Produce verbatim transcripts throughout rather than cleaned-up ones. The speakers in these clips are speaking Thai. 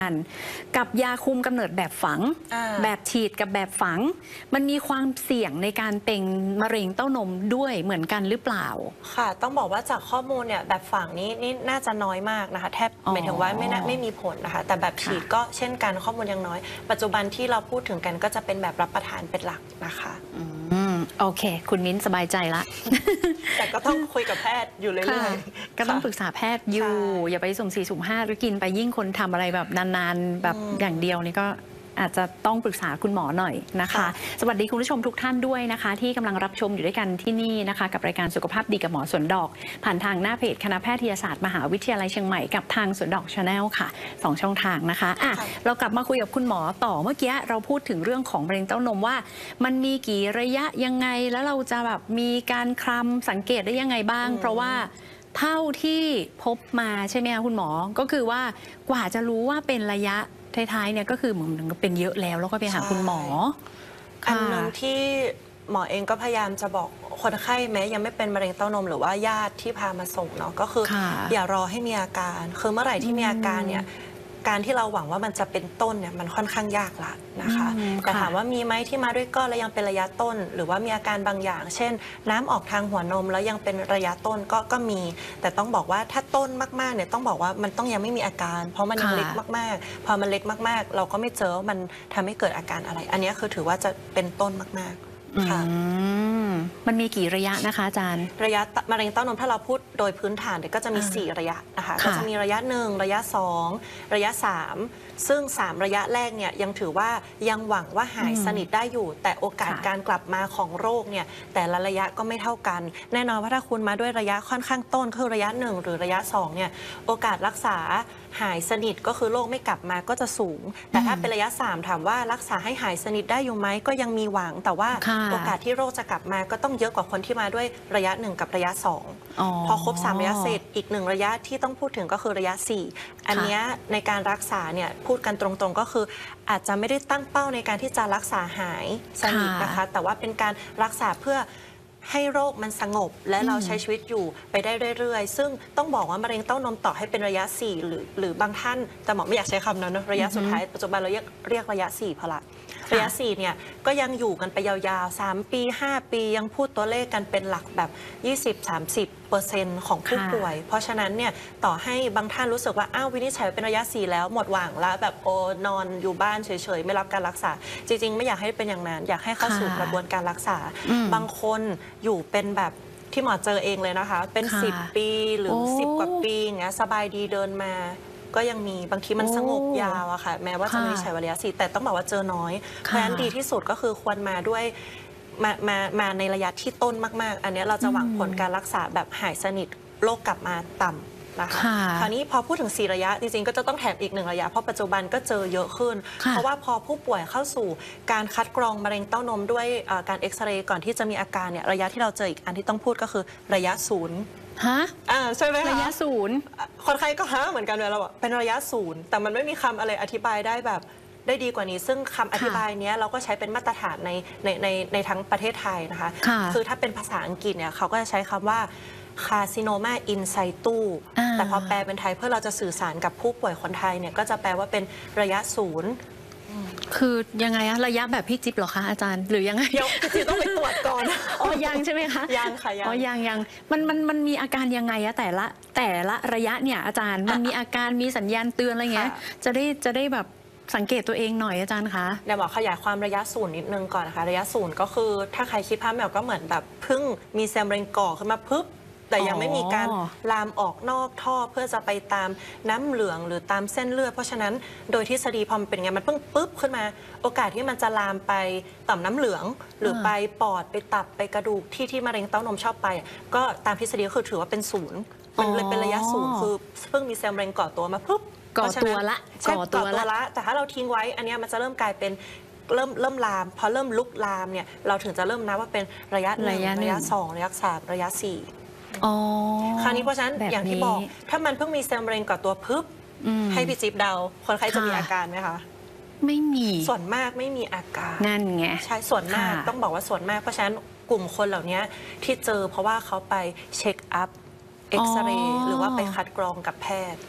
กับยาคุมกำเนิดแบบฝังแบบฉีดกับแบบฝังมันมีความเสี่ยงในการเป็นมะเร็งเต้านมด้วยเหมือนกันหรือเปล่าค่ะต้องบอกว่าจากข้อมูลเนี่ยแบบฝังนี้นี่น่าจะน้อยมากนะคะแทบหมายถึงว่าไม่ไม่มีผลนะคะแต่แบบฉีดก็เช่นกันข้อมูลยังน้อยปัจจุบันที่เราพูดถึงกันก็จะเป็นแบบรับประทานเป็นหลักนะคะอืมโอเคคุณมิ้นสบายใจละแต่ก็ต้องคุยกับแพทย์อยู่เรื่อยๆก็ต้องปรึกษาแพทย์อยู่อย่าไปสุ่มสี่สุ่มห้าหรือกินไปยิ่งคนทำอะไรแบบนานๆแบบอย่างเดียวนี่ก็อาจจะต้องปรึกษาคุณหมอหน่อยนะคะสวัสดีคุณผู้ชมทุกท่านด้วยนะคะที่กำลังรับชมอยู่ด้วยกันที่นี่นะคะกับรายการสุขภาพดีกับหมอสวนดอกผ่านทางหน้าเพจคณะแพทยศาสตร์มหาวิทยาลัยเชียงใหม่กับทางสวนดอก Channel ค่ะสองช่องทางนะคะอ่ะเรากลับมาคุยกับคุณหมอต่อเมื่อกี้เราพูดถึงเรื่องของมะเร็งเต้านมว่ามันมีกี่ระยะยังไงแล้วเราจะแบบมีการคลำสังเกตได้ยังไงบ้างเพราะว่าเท่าที่พบมาใช่ไหมคะคุณหมอก็คือว่ากว่าจะรู้ว่าเป็นระยะท้ายๆเนี่ยก็คือเหมือนเป็นเยอะแล้วแล้วก็ไปหาคุณหมออันนึงที่หมอเองก็พยายามจะบอกคนไข้แม้ยังไม่เป็นมะเร็งเต้านมหรือว่าญาติที่พามาส่งเนาะก็คืออย่ารอให้มีอาการคือเมื่อไหร่ที่มีอาการเนี่ยการที่เราหวังว่ามันจะเป็นต้นเนี่ยมันค่อนข้างยากละนะคะแต่ถามว่ามีไหมที่มาด้วยก้อนแล้วยังเป็นระยะต้นหรือว่ามีอาการบางอย่าง เช่นน้ำออกทางหัวนมแล้วยังเป็นระยะต้นก็ก็มีแต่ต้องบอกว่าถ้าต้นมากๆเนี่ยต้องบอกว่ามันต้องยังไม่มีอาการเพราะมันยังเล็กมากๆพอมันเล็กมากๆเราก็ไม่เจอว่ามันทำให้เกิดอาการอะไรอันนี้คือถือว่าจะเป็นต้นมากๆค่ะมันมีกี่ระยะนะคะอาจารย์ระยะมะเร็งเต้านมถ้าเราพูดโดยพื้นฐานเนี่ยก็จะมีสี่ระยะนะคะก็จะมีระยะหนึ่งระยะสองระยะสามซึ่งสามระยะแรกเนี่ยยังถือว่ายังหวังว่าหายสนิทได้อยู่แต่โอกาสการกลับมาของโรคเนี่ยแต่ละระยะก็ไม่เท่ากันแน่นอนว่าถ้าคุณมาด้วยระยะค่อนข้างต้นคือระยะหนึ่งหรือระยะสองเนี่ยโอกาสรักษาหายสนิทก็คือโรคไม่กลับมาก็จะสูงแต่ถ้าเป็นระยะสามถามว่ารักษาให้หายสนิทได้อยู่ไหมก็ยังมีหวังแต่ว่าโอกาสที่โรคจะกลับมาก็ต้องเยอะกว่าคนที่มาด้วยระยะหนึ่งกับระยะสองพอครบสามระยะเสร็จอีกหนึ่งระยะที่ต้องพูดถึงก็คือระยะสี่อันนี้ในการรักษาเนี่ยพูดกันตรงๆก็คืออาจจะไม่ได้ตั้งเป้าในการที่จะรักษาหายสนิทนะคะแต่ว่าเป็นการรักษาเพื่อให้โรคมันสงบและเราใช้ชีวิตอยู่ไปได้เรื่อยๆซึ่งต้องบอกว่ามะเร็งเต้านมต่อให้เป็นระยะสี่หรือหรือบางท่านแต่หมอไม่อยากใช้คำนั้นนะระยะสุดท้ายปัจจุบันเราเรียกเรียกระยะสี่พอละระยะสี่เนี่ยก็ยังอยู่กันไปยาวๆสามปีห้าปียังพูดตัวเลขกันเป็นหลักแบบ ยี่สิบถึงสามสิบเปอร์เซ็นต์ ของผู้ป่วยเพราะฉะนั้นเนี่ยต่อให้บางท่านรู้สึกว่าอ้าววินิจฉัยเป็นระยะสี่แล้วหมดหวังแล้วแบบโอนอนอยู่บ้านเฉยๆไม่รับการรักษาจริงๆไม่อยากให้เป็นอย่างนั้นอยากให้เข้าสู่กระบวนการรักษาบางคนอยู่เป็นแบบที่หมอเจอเองเลยนะคะเป็นสิบปีหรือสิบกว่าปีอย่างเงี้ยสบายดีเดินมาก็ยังมีบางทีมันสงบยาวอะค่ะแม้ว่าจะไม่ใช้ระยะสี่แต่ต้องบอกว่าเจอน้อยเพราะฉะนั้นดีที่สุดก็คือควรมาด้วยมามามาในระยะที่ต้นมากๆอันนี้เราจะหวังผลการรักษาแบบหายสนิทโรคกลับมาต่ำนะคะคราวนี้พอพูดถึงสี่ระยะจริงๆก็จะต้องแถมอีกหนึ่งระยะเพราะปัจจุบันก็เจอเยอะขึ้นเพราะว่าพอผู้ป่วยเข้าสู่การคัดกรองมะเร็งเต้านมด้วยการเอ็กซเรย์ก่อนที่จะมีอาการเนี่ยระยะที่เราเจออีกอันที่ต้องพูดก็คือระยะศูนย์ฮะอ่าใช่ไหมคะระยะศูนย์คนไข้ก็ฮะเหมือนกันเลยเราบอกเป็นระยะศูนย์แต่มันไม่มีคำอะไรอธิบายได้แบบได้ดีกว่านี้ซึ่งคำอธิบายนี้เราก็ใช้เป็นมาตรฐานในในในในทั้งประเทศไทยนะคะคือถ้าเป็นภาษาอังกฤษเนี่ยเขาก็จะใช้คำว่า Carcinoma in situ แต่พอแปลเป็นไทยเพื่อเราจะสื่อสารกับผู้ป่วยคนไทยเนี่ยก็จะแปลว่าเป็นระยะศูนย์คือยังไงอะระยะแบบพี่จิ๊บหรอคะอาจารย์หรือยังไงเดี๋ยวพี่จิ๊บต้องไปตรวจก่อนอ๋อยังใช่ไหมคะยังค่ะยังอ๋อยังยังมันมันมันมีอาการยังไงอะแต่ละแต่ละระยะเนี่ยอาจารย์มันมีอาการมีสัญญาณเตือนอะไรเงี้ยจะได้จะได้แบบสังเกตตัวเองหน่อยอาจารย์คะเดี๋ยวบอกขยายความระยะศูนย์นิดนึงก่อนนะคะระยะศูนย์ก็คือถ้าใครคิดภาพไม่ออกก็เหมือนแบบเพิ่งมีเซลล์มะเร็งก่อขึ้นมาปึ๊บแต่ยังไม่มีการลามออกนอกท่อเพื่อจะไปตามน้ำเหลืองหรือตามเส้นเลือดเพราะฉะนั้นโดยทฤษฎีพอมันเป็นไงมันเพิ่งปึ๊บขึ้นมาโอกาสที่มันจะลามไปต่อมน้ำเหลืองหรือไปปอดไปตับไปกระดูกที่ที่มะเร็งเต้านมชอบไปก็ตามทฤษฎีก็คือถือว่าเป็นศูนย์มันเลยเป็นระยะศูนย์คือเพิ่งมีเซลล์มะเร็งก่อตัวมาปึ๊บก่อตัวละก่อตัวละแต่ถ้าเราทิ้งไว้อันนี้มันจะเริ่มกลายเป็นเริ่มเริ่มลามพอเริ่มลุกลามเนี่ยเราถึงจะเริ่มนับว่าเป็นระยะหนึ่งระยะสองระยะสามระยะสี่คราวนี้เพราะฉะนั้นอย่างที่บอกถ้ามันเพิ่งมีเซลล์มะเร็งก่อตัวปึ๊บให้พี่จิ๊บเดาคนไข้จะมีอาการไหมคะไม่มีส่วนมากไม่มีอาการนั่นไงใช่ส่วนมากต้องบอกว่าส่วนมากเพราะฉะนั้นกลุ่มคนเหล่านี้ที่เจอเพราะว่าเขาไปเช็คอัพเอ็กซเรย์หรือว่าไปคัดกรองกับแพทย์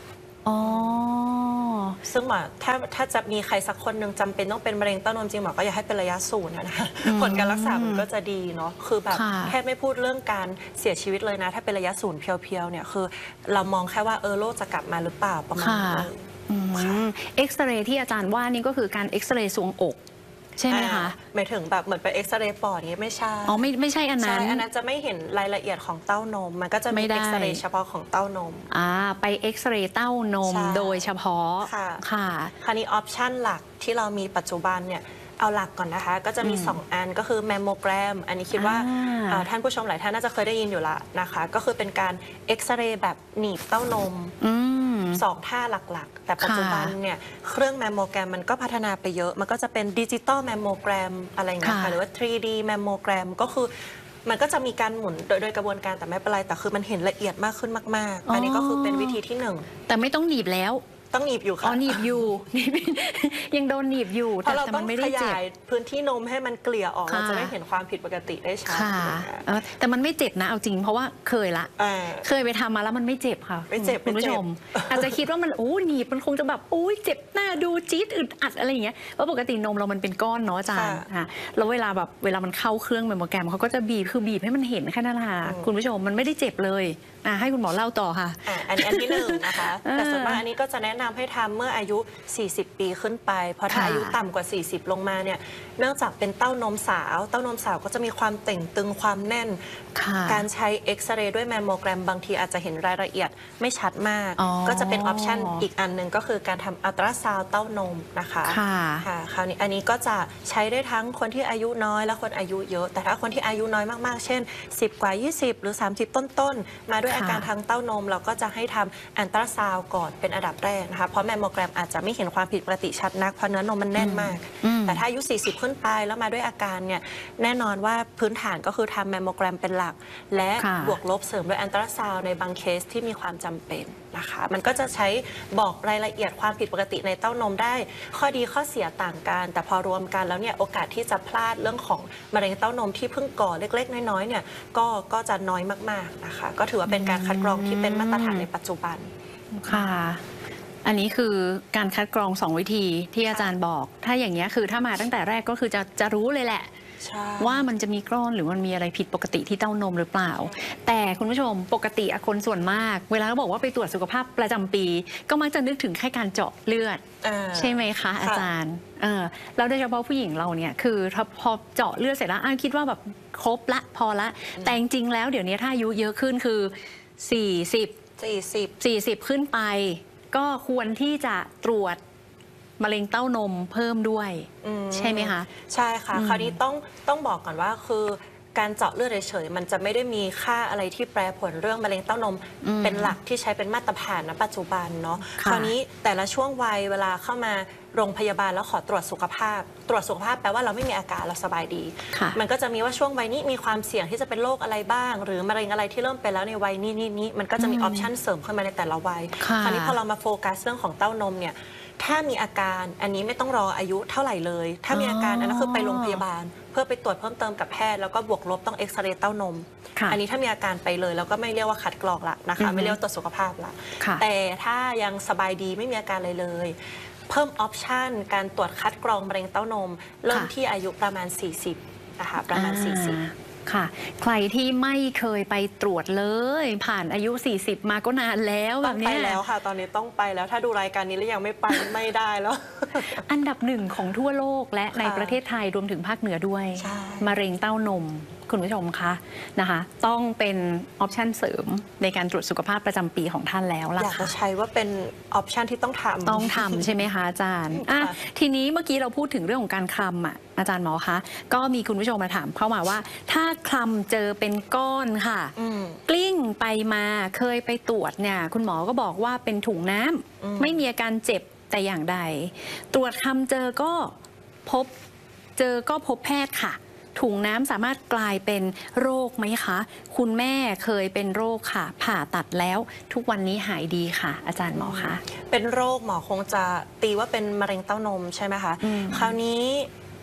อ๋อซึ่งหมอถ้าถ้าจะมีใครสักคนหนึ่งจำเป็นต้องเป็นมะเร็งเต้านมจริงหมอก็อยากให้เป็นระยะศูนย์นะผลการรักษามันก็จะดีเนาะคือแบบแค่ไม่พูดเรื่องการเสียชีวิตเลยนะถ้าเป็นระยะศูนย์เพียวๆเนี่ยคือเรามองแค่ว่าเออโรคจะกลับมาหรือเปล่าประมาณนั้นเอ็กซเรย์ที่อาจารย์ว่านี่ก็คือการเอ็กซเรย์ทรวงอกใช่ไหมคะหมายถึงแบบเหมือนไปเอ็กซเรย์ปอดนี้ไม่ใช่อ๋อไม่ไม่ใช่อันนั้นใช่อันนั้นจะไม่เห็นรายละเอียดของเต้านมมันก็จะมีเอ็กซเรย์เฉพาะของเต้านมอ่าไปเอ็กซเรย์เต้านมโดยเฉพาะค่ะค่ะคราวนี้ออปชันหลักที่เรามีปัจจุบันเนี่ยเอาหลักก่อนนะคะก็จะมีสองอันก็คือแมมโมแกรมอันนี้คิดว่าท่านผู้ชมหลายท่านน่าจะเคยได้ยินอยู่ละนะคะก็คือเป็นการเอ็กซเรย์แบบหนีบเต้านมสองท่าหลักๆแต่ปัจจุบันเนี่ยเครื่องแมมโมแกรมมันก็พัฒนาไปเยอะมันก็จะเป็นดิจิตอลแมมโมแกรมอะไรอย่างเงี้ยค่ะหรือว่า ทรี ดี แมมโมแกรมก็คือมันก็จะมีการหมุนโดยโดยกระบวนการแต่ไม่เป็นไรแต่คือมันเห็นละเอียดมากขึ้นมากๆอันนี้ก็คือเป็นวิธีที่หนึ่งแต่ไม่ต้องหนีบแล้วต้องหนีบอยู่ค่ะอ๋อหนีบอยู่ยังโดนหนีบอยู่เพราะเราต้องขยายพื้นที่นมให้มันเกลี่ยออกเราจะได้เห็นความผิดปกติได้ชัดแต่มันไม่เจ็บนะเอาจริงเพราะว่าเคยละเคยไปทำมาแล้วมันไม่เจ็บค่ะไม่เจ็บคุณผู้ชมอาจจะคิดว่ามันโอ้หนีบมันคงจะแบบโอ้ยเจ็บหน้าดูจี๊ดอึดอัดอะไรอย่างเงี้ยเพราะปกตินมเรามันเป็นก้อนเนาะอาจารย์ค่ะแล้วเวลาแบบเวลามันเข้าเครื่องแมมโมแกรมเขาก็จะบีบคือบีบให้มันเห็นแค่นั้นค่ะคุณผู้ชมมันไม่ได้เจ็บเลยให้คุณหมอเล่าต่อค่ะอันนี้อันที่หนึ่งนะคะแต่ส่วนมากอันนี้ก็จะแนะนำให้ทำเมื่ออายุสี่สิบปีขึ้นไปเพราะถ้าอายุต่ำกว่าสี่สิบลงมาเนี่ยเนื่องจากเป็นเต้านมสาวเต้านมสาวก็จะมีความเต่งตึงความแน่นการใช้เอ็กซเรย์ด้วยแมมโมแกรมบางทีอาจจะเห็นรายละเอียดไม่ชัดมากก็จะเป็นออปชันอีกอันหนึ่งก็คือการทำอัลตราซาวด์เต้านมนะคะค่ะคราวนี้อันนี้ก็จะใช้ได้ทั้งคนที่อายุน้อยและคนอายุเยอะแต่ถ้าคนที่อายุน้อยมากๆเช่นสิบกว่ายี่สิบหรือสามสิบต้นๆมาด้วยอาการทางเต้านมเราก็จะให้ทำอัลตราซาวด์ก่อนเป็นอันดับแรกนะคะเพราะแมมโมแกรมอาจจะไม่เห็นความผิดปกติชัดนักเพราะเนื้อนมมันแน่นมากแต่ถ้าอายุสี่สิบขึ้นไปแล้วมาด้วยอาการเนี่ยแน่นอนว่าพื้นฐานก็คือทำแมมโมแกรมเป็นหลักและบวกลบเสริมด้วยอัลตราซาวด์ในบางเคสที่มีความจำเป็นนะคะมันก็จะใช้บอกรายละเอียดความผิดปกติในเต้านมได้ข้อดีข้อเสียต่างกันแต่พอรวมกันแล้วเนี่ยโอกาสที่จะพลาดเรื่องของมะเร็งเต้านมที่เพิ่งก่อเล็กๆน้อยๆเนี่ยก็ก็จะน้อยมากๆนะคะก็ถือว่าเป็นการคัดกรองที่เป็นมาตรฐานในปัจจุบันค่ะอันนี้คือการคัดกรองสองวิธีที่อาจารย์บอกถ้าอย่างนี้คือถ้ามาตั้งแต่แรกก็คือจะจะรู้เลยแหละว่ามันจะมีก้อนหรือมันมีอะไรผิดปกติที่เต้านมหรือเปล่าแต่คุณผู้ชมปกติคนส่วนมากเวลาเราบอกว่าไปตรวจสุขภาพประจำปีก็มักจะนึกถึงแค่การเจาะเลือดใช่ไหมคะอาจารย์แล้วโดยเฉพาะผู้หญิงเราเนี่ยคือพอเจาะเลือดเสร็จแล้วคิดว่าแบบครบละพอละแต่จริงๆแล้วเดี๋ยวนี้ถ้าอายุเยอะขึ้นคือสี่สิบสี่สิบสี่สิบขึ้นไปก็ควรที่จะตรวจมะเร็งเต้านมเพิ่มด้วยใช่ไหมคะใช่ค่ะคราวนี้ต้องต้องบอกก่อนว่าคือการเจาะเลือดเฉยๆมันจะไม่ได้มีค่าอะไรที่แปรผลเรื่องมะเร็งเต้านมเป็นหลักที่ใช้เป็นมาตรฐานณปัจจุบันเนาะคราวนี้แต่ละช่วงวัยเวลาเข้ามาโรงพยาบาลแล้วขอตรวจสุขภาพตรวจสุขภาพแปลว่าเราไม่มีอาการเราสบายดีมันก็จะมีว่าช่วงวัยนี้มีความเสี่ยงที่จะเป็นโรคอะไรบ้างหรือมะเร็งอะไรที่เริ่มเป็นแล้วในวัยนี้นี้นี้มันก็จะมีออปชันเสริมขึ้นมาในแต่ละวัยคราวนี้พอเรามาโฟกัสเรื่องของเต้านมเนี่ยถ้ามีอาการอันนี้ไม่ต้องรออายุเท่าไหร่เลยถ้ามีอาการอันนั้นคือไปโรงพยาบาลเพื่อไปตรวจเพิ่มเติมกับแพทย์แล้วก็บวกลบต้องเอ็กซเรย์เต้านมอันนี้ถ้ามีอาการไปเลยแล้วก็ไม่เรียกว่าคัดกรองละนะคะไม่เรียกว่าตรวจสุขภาพละแต่ถ้ายังสบายดีไม่มีอาการอะไรเลยเพิ่มออปชันการตรวจคัดกรองมะเร็งเต้านมเริ่มที่อายุประมาณสี่สิบนะคะประมาณสี่สิบค่ะใครที่ไม่เคยไปตรวจเลยผ่านอายุสี่สิบมาก็นานแล้วแบบนี้ต้องไปแล้วค่ะตอนนี้ต้องไปแล้วถ้าดูรายการนี้แล้วยังไม่ไปไม่ได้แล้วอันดับหนึ่งของทั่วโลกและในประเทศไทยรวมถึงภาคเหนือด้วยมะเร็งเต้านมคุณผู้ชมคะนะคะต้องเป็นออปชันเสริมในการตรวจสุขภาพประจำปีของท่านแล้วล่ะอยากจะใช้ว่าเป็นออปชันที่ต้องทำต้องทำใช่ไหมคะอาจารย์อ่ะทีนี้เมื่อกี้เราพูดถึงเรื่องของการคลำอ่ะอาจารย์หมอคะก็มีคุณผู้ชมมาถามเข้ามาว่าถ้าคลำเจอเป็นก้อนค่ะกลิ้งไปมาเคยไปตรวจเนี่ยคุณหมอก็บอกว่าเป็นถุงน้ำไม่มีอาการเจ็บแต่อย่างใดตรวจคลำเจอก็พบเจอก็พบแพทย์ค่ะถุงน้ำสามารถกลายเป็นโรคไหมคะคุณแม่เคยเป็นโรคค่ะผ่าตัดแล้วทุกวันนี้หายดีค่ะอาจารย์หมอคะเป็นโรคหมอคงจะตีว่าเป็นมะเร็งเต้านมใช่ไหมคะคราวนี้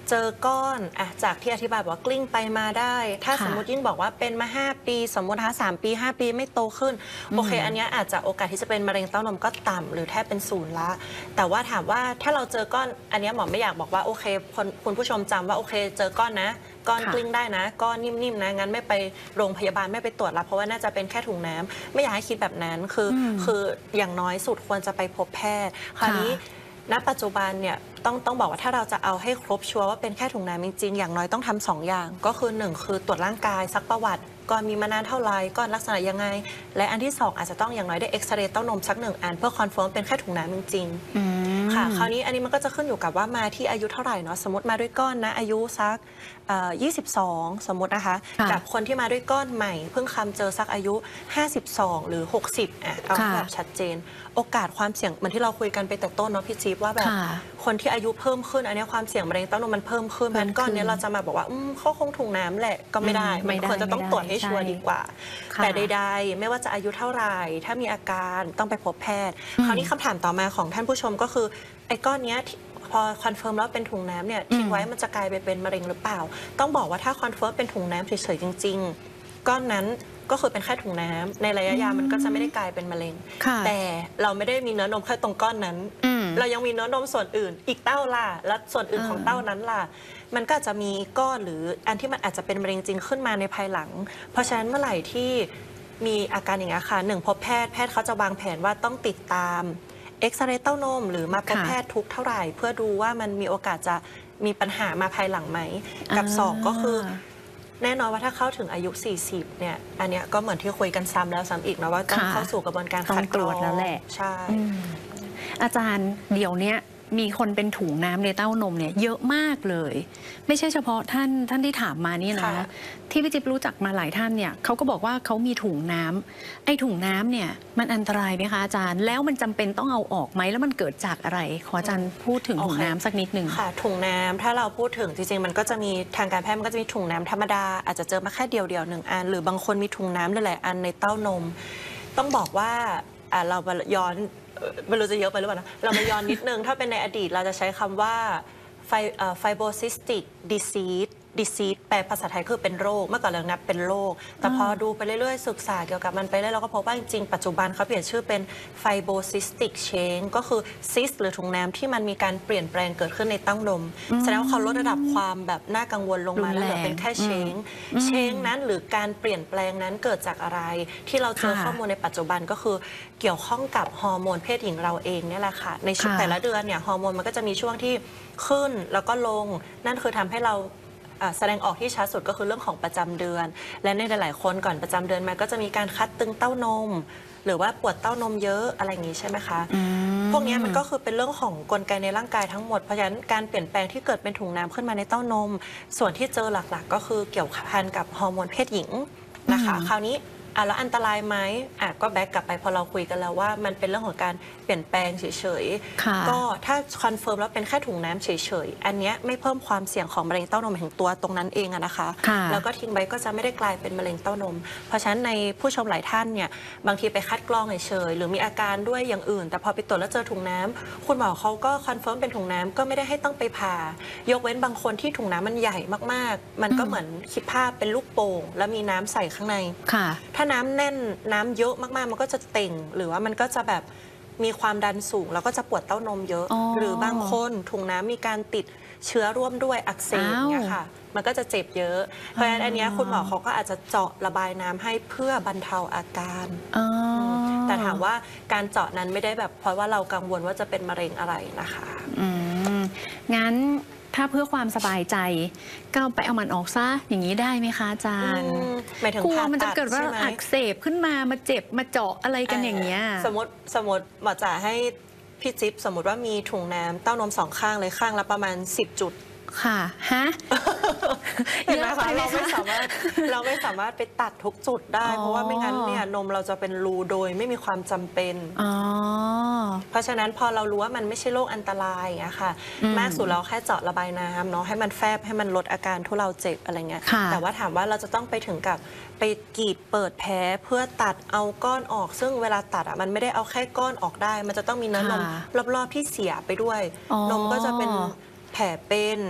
เจอก้อนอะจากที่อธิบายว่ากลิ้งไปมาได้ ถ้าสมมติยิ่งบอกว่าเป็นมาห้าปีสมมตินะคะสามปีห้าปีไม่โตขึ้นโอเคอันนี้อาจจะโอกาสที่จะเป็นมะเร็งเต้านมก็ต่ำหรือแทบเป็นศูนย์ละแต่ว่าถามว่าถ้าเราเจอก้อนอันนี้หมอไม่อยากบอกว่าโอเคคุณผู้ชมจำว่าโอเคเจอก้อนนะก้อนกลิ้งได้นะก้อนนิ่มๆนะงั้นไม่ไปโรงพยาบาลไม่ไปตรวจละเพราะว่าน่าจะเป็นแค่ถุงน้ำไม่อยากให้คิดแบบนั้นคือคืออย่างน้อยสุดควรจะไปพบแพทย์คราวนี้ณปัจจุบันเนี่ยต้องต้องบอกว่าถ้าเราจะเอาให้ครบชัวร์ว่าเป็นแค่ถุงน้ำจริงๆอย่างน้อยต้องทำสองอย่างก็คือหนึ่งคือตรวจร่างกายซักประวัติก่อนมีมานานเท่าไรก่อนลักษณะยังไงและอันที่สองอาจจะต้องอย่างน้อยได้เอ็กซเรย์เต้านมสักหนึ่งอันเพื่อคอนเฟิร์มเป็นแค่ถุงน้ำจริงๆค่ะคราวนี้อันนี้มันก็จะขึ้นอยู่กับว่ามาที่อายุเท่าไหร่เนาะสมมติมาด้วยก้อนนะอายุสักยี่สิบสองสมมตินะคะกับคนที่มาด้วยก้อนใหม่เพิ่งคำเจอสักอายุห้าสิบสองหรือหกสิบอ่ะเอาแบบชัดเจนโอกาสความเสี่ยงเหมือนที่เราคุยกันไปแต่ต้นเนาะพี่จิ๊บว่าแบบคนที่อายุเพิ่มขึ้นอันนี้ความเสี่ยงมะเร็งเต้านมมันเพิ่มขึ้นงั้นก้อนนี้เราจะมาบอกว่าอืมเขาคงถุงน้ำแหละก็ไม่ได้มันควรจะต้องตรวจให้ชัวร์ดีกว่าแต่ใดๆไม่ว่าจะอายุเท่าไหร่ถ้ามีอาการต้องไปพบแพทย์คราวนี้คำถามต่อมาของท่านผู้ชมก็คือไอ้ก้อนนี้พอคอนเฟิร์มแล้วเป็นถุงน้ำเนี่ยทิ้งไว้มันจะกลายไปเป็นมะเร็งหรือเปล่าต้องบอกว่าถ้าคอนเฟิร์มเป็นถุงน้ำเฉยๆจริงๆก้อนนั้นก็คือเป็นแค่ถุงน้ำในระยะยาวมันก็จะไม่ได้กลายเป็นมะเร็งแต่เราไม่ได้มีเนื้อนมแค่ตรงก้อนนั้นเรายังมีเนื้อนมส่วนอื่นอีกเต้าล่ะและส่วนอื่นของเต้านั้นล่ะมันก็จะมีก้อนหรืออันที่มันอาจจะเป็นมะเร็งจริงขึ้นมาในภายหลังเพราะฉะนั้นเมื่อไหร่ที่มีอาการอย่างนี้ค่ะหนึ่งพบแพทย์แพทย์เขาจะวางแผนว่าต้องติดตามเอ็กซเรย์เต้านมหรือมาพบแพทย์ทุกเท่าไหร่เพื่อดูว่ามันมีโอกาสจะมีปัญหามาภายหลังไหมกับสองก็คือแน่นอนว่าถ้าเข้าถึงอายุสี่สิบเนี่ยอันเนี้ยก็เหมือนที่คุยกันซ้ำแล้วซ้ำอีกนะว่าต้องเข้าสู่กระบวนการคัดกรองแล้วแหละใช่อาจารย์เดี๋ยวนี้มีคนเป็นถุงน้ำในเต้านมเนี่ยเยอะมากเลยไม่ใช่เฉพาะท่านท่านที่ถามมานี่นะที่พี่จิ๊บรู้จักมาหลายท่านเนี่ยเขาก็บอกว่าเขามีถุงน้ำไอ้ถุงน้ำเนี่ยมันอันตรายไหมคะอาจารย์แล้วมันจำเป็นต้องเอาออกไหมแล้วมันเกิดจากอะไรขออาจารย์พูดถึงถุงน้ำสักนิดหนึ่งค่ะถุงน้ำถ้าเราพูดถึงจริงๆมันก็จะมีทางการแพทย์มันก็จะมีถุงน้ำธรรมดาอาจจะเจอมาแค่เดียวเดียวหนึ่งอันหรือบางคนมีถุงน้ำหลายๆอันในเต้านมต้องบอกว่าเราย้อนไม่รู้จะเยอะไปหรือเปล่านะเรามาย้อนนิดนึงถ้าเป็นในอดีตเราจะใช้คำว่าไฟโบซิสติกดิซีสดิซีสแปลภาษาไทยคือเป็นโรคเมื่อก่อนเรานับเป็นโรคแต่พอดูไปเรื่อยๆศึกษาเกี่ยวกับมันไปเรื่อยเราก็พบว่าจริงๆปัจจุบันเขาเปลี่ยนชื่อเป็นไฟโบซิสติกเชนก็คือซิสหรือถุงน้ำที่มันมีการเปลี่ยนแปลงเกิดขึ้นในเต้านมแสดงว่าเขาลดระดับความแบบน่ากังวลลงมาแล้วเหลือเป็นแค่เชงเชงนั้นหรือการเปลี่ยนแปลงนั้นเกิดจากอะไรที่เราเจอข้อมูลในปัจจุบันก็คือเกี่ยวข้องกับฮอร์โมนเพศหญิงเราเองเนี่ยแหละค่ะในช่วงแต่ละเดือนเนี่ยฮอร์โมนมันก็จะมีช่วงที่ขึ้นแล้วก็ลงนั่นคือทำให้เราแสดงออกที่ชัดสุดก็คือเรื่องของประจำเดือนและในหลายๆคนก่อนประจำเดือนมาก็จะมีการคัดตึงเต้านมหรือว่าปวดเต้านมเยอะอะไรอย่างนี้ใช่ไหมคะพวกนี้มันก็คือเป็นเรื่องของกลไกในร่างกายทั้งหมดเพราะฉะนั้นการเปลี่ยนแปลงที่เกิดเป็นถุงน้ำขึ้นมาในเต้านมส่วนที่เจอหลักๆก็คือเกี่ยวพันกับฮอร์โมนเพศหญิงนะคะคราวนี้อ่ะแล้วอันตรายไหมอ่ะก็แบ็กกลับไปพอเราคุยกันแล้วว่ามันเป็นเรื่องของการเปลี่ยนแปลงเฉยๆก็ถ้าคอนเฟิร์มแล้วเป็นแค่ถุงน้ำเฉยๆอันนี้ไม่เพิ่มความเสี่ยงของมะเร็งเต้านมถึงตัวตรงนั้นเองอะนะคะแล้วก็ทิ้งไว้ก็จะไม่ได้กลายเป็นมะเร็งเต้านมเพราะฉะนั้นในผู้ชมหลายท่านเนี่ยบางทีไปคัดกรองเฉยๆหรือมีอาการด้วยอย่างอื่นแต่พอไปตรวจแล้วเจอถุงน้ำคุณหมอเขาก็คอนเฟิร์มเป็นถุงน้ำก็ไม่ได้ให้ต้องไปผ่ายกเว้นบางคนที่ถุงน้ำมันใหญ่มากๆมันก็เหมือนคิดภาพเป็นลูกโป่งแล้วมีน้ำใส่ข้างในถ้าน้ำแน่นน้ำเยอะมากๆมันก็จะเต่งหรือว่ามันก็จะแบบมีความดันสูงแล้วก็จะปวดเต้านมเยอะหรือบางคนถุงน้ำมีการติดเชื้อร่วมด้วยอักเสบเนี่ยค่ะมันก็จะเจ็บเยอะเพราะฉะนั้นอันนี้คุณหมอเขาก็อาจจะเจาะระบายน้ำให้เพื่อบรรเทาอาการแต่ถามว่าการเจาะนั้นไม่ได้แบบเพราะว่าเรากังวลว่าจะเป็นมะเร็งอะไรนะคะงั้นถ้าเพื่อความสบายใจก็ไปเอามันออกซะอย่างนี้ได้ไหมคะอาจารย์กลัวมันจะเกิดว่าอักเสบขึ้นมามาเจ็บมาเจาะอะไรกันอย่างเงี้ยสมมติสมมติหมอจะให้พี่จิ๊บสมมติว่ามีถุงน้ำเต้านมสองข้างเลยข้างละประมาณสิบจุดค่ะฮะเห็นไหมคะเราไม่สามารถเราไม่สามารถไปตัดทุกจุดได้เพราะว่าไม่งั้นเนี่ยนมเราจะเป็นรูโดยไม่มีความจำเป็นเพราะฉะนั้นพอเรารู้ว่ามันไม่ใช่โรคอันตรายอะค่ะมากสุดเราแค่เจาะระบายน้ำเนาะให้มันแฟบให้มันลดอาการทุเลาเจ็บอะไรเงี้ยแต่ว่าถามว่าเราจะต้องไปถึงกับไปกรีดเปิดแผลเพื่อตัดเอาก้อนออกซึ่งเวลาตัดอะมันไม่ได้เอาแค่ก้อนออกได้มันจะต้องมีเนื้อนมรอบๆที่เสียไปด้วยนมก็จะเป็นแผลเป็น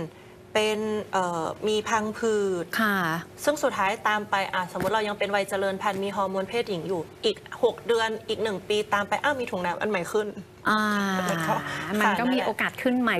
เป็นมีพังผืดค่ะซึ่งสุดท้ายตามไปอ่ะสมมติเรายังเป็นวัยเจริญพันธุ์มีฮอร์โมนเพศหญิงอยู่อีกหกเดือนอีกหนึ่งปีตามไปอ้าวมีถุงน้ำอันใหม่ขึ้นมันก็มีโอกาสขึ้นใหม่